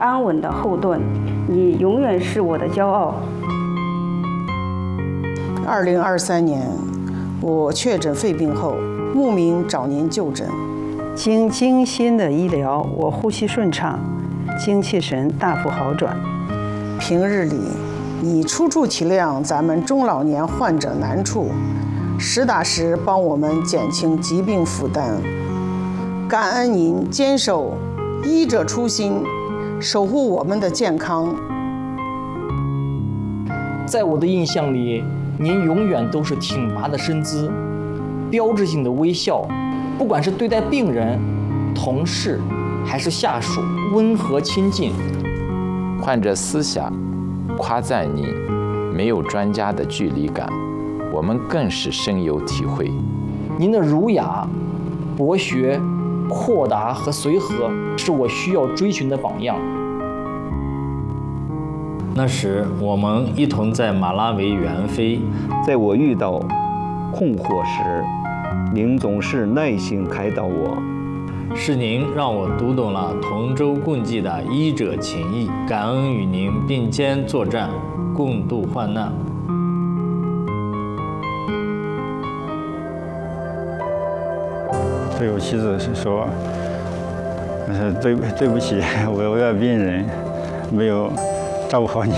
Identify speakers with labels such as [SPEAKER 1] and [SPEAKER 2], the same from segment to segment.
[SPEAKER 1] 安稳的后盾，你永远是我的骄傲。
[SPEAKER 2] 2023年，我确诊肺病后，慕名找您就诊。
[SPEAKER 3] 经精心的医疗，我呼吸顺畅，精气神大幅好转。
[SPEAKER 2] 平日里，你处处体谅咱们中老年患者难处，实打实帮我们减轻疾病负担。感恩您坚守医者初心，守护我们的健康。
[SPEAKER 4] 在我的印象里，您永远都是挺拔的身姿，标志性的微笑，不管是对待病人、同事还是下属，温和亲近。
[SPEAKER 5] 患者思想夸赞您没有专家的距离感，我们更是深有体会。
[SPEAKER 4] 您的儒雅、博学、豁达和随和，是我需要追寻的榜样。
[SPEAKER 6] 那时我们一同在马拉维远飞，
[SPEAKER 7] 在我遇到困惑时，您总是耐心开导我。
[SPEAKER 6] 是您让我读懂了同舟共济的医者情谊，感恩与您并肩作战，共度患难。
[SPEAKER 7] 对我妻子说：“对不起，我的病人没有照顾好你。”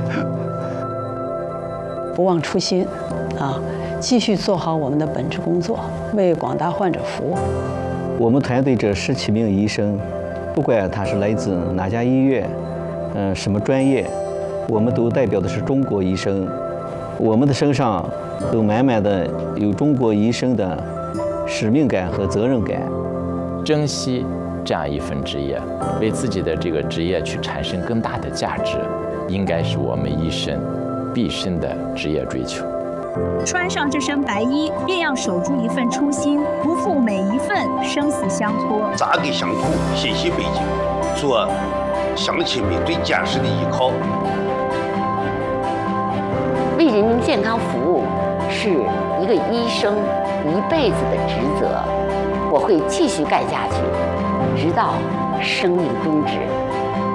[SPEAKER 3] 不忘初心，继续做好我们的本职工作，为广大患者服务。
[SPEAKER 8] 我们团队这17名医生，不管他是来自哪家医院，什么专业，我们都代表的是中国医生。我们的身上都满满的有中国医生的使命感和责任感。
[SPEAKER 5] 珍惜这样一份职业，为自己的这个职业去产生更大的价值，应该是我们医生毕生的职业追求。
[SPEAKER 9] 穿上这身白衣，便要守住一份初心，不负每一份生死相托。
[SPEAKER 10] 扎根乡土，信息背景，做乡亲们对坚实的依靠。
[SPEAKER 11] 为人民健康服务是一个医生一辈子的职责，我会继续干下去，直到生命终止。